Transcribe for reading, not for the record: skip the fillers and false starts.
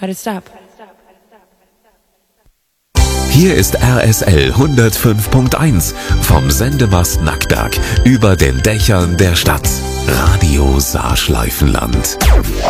Why did it stop? Hier ist RSL 105.1 vom Sendemast Nackberg über den Dächern der Stadt. Radio Saarschleifenland.